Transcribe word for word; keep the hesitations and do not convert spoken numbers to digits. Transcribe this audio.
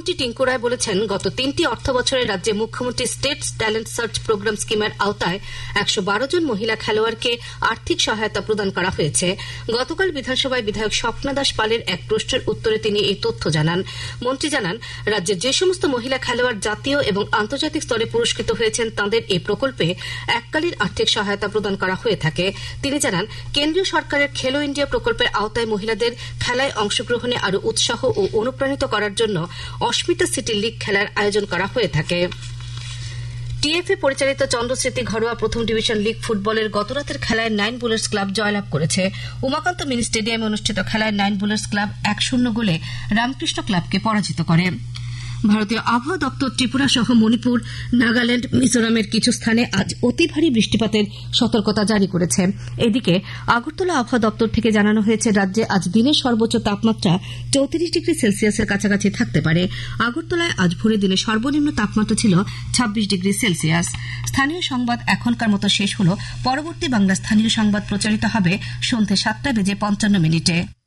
সভাপতি টিঙ্কু রায় বলেছেন, গত তিনটি অর্থ বছরে রাজ্যে মুখ্যমন্ত্রী স্টেট ট্যালেন্ট সার্চ প্রোগ্রাম স্কিমের আওতায় একশো বারো জন মহিলা খেলোয়াড়কে আর্থিক সহায়তা প্রদান করা হয়েছে। গতকাল বিধানসভায় বিধায়ক স্বপ্না দাস পালের এক প্রশ্নের উত্তরে তিনি এই তথ্য জানান। মন্ত্রী জানান, রাজ্যের যে সমস্ত মহিলা খেলোয়াড় জাতীয় এবং আন্তর্জাতিক স্তরে পুরস্কৃত হয়েছেন তাঁদের এই প্রকল্পে এককালীন আর্থিক সহায়তা প্রদান করা হয়ে থাকে। তিনি জানান, কেন্দ্রীয় সরকারের খেলো ইন্ডিয়া প্রকল্পের আওতায় মহিলাদের খেলায় অংশগ্রহণে আরও উৎসাহ ও অনুপ্রাণিত করার জন্য অস্মিতা সিটি লীগ খেলার আয়োজন করা হয়ে থাকে। টিএফএ পরিচালিত চন্দ্রস্মৃতি ঘরোয়া প্রথম ডিভিশন লীগ ফুটবলের গতরাতের খেলায় নাইন বুলার্স ক্লাব জয়লাভ করেছে। উমাকান্ত মিনি স্টেডিয়ামে অনুষ্ঠিত খেলায় নাইন বুলার্স ক্লাব এক শূন্য গোলে রামকৃষ্ণ ক্লাবকে পরাজিত করে। ভারতীয় আবহাওয়া দপ্তর ত্রিপুরা সহ মণিপুর, নাগাল্যান্ড, মিজোরামের কিছু স্থানে আজ অতি ভারী বৃষ্টিপাতের সতর্কতা জারি করেছে। এদিকে আগরতলা আবহাওয়া দপ্তর থেকে জানানো হয়েছে, রাজ্যে আজ দিনের সর্বোচ্চ তাপমাত্রা চৌত্রিশ ডিগ্রি সেলসিয়াসের কাছাকাছি থাকতে পারে। আগরতলায় আজ ভোরে দিনে সর্বনিম্ন তাপমাত্রা ছিল ছাব্বিশ ডিগ্রি সেলসিয়াস। স্থানীয় সংবাদ এখনকার মতো শেষ হল। পরবর্তী বাংলা স্থানীয় সংবাদ প্রচারিত হবে সন্ধ্যে সাতটা বেজে পঞ্চান্ন মিনিটে।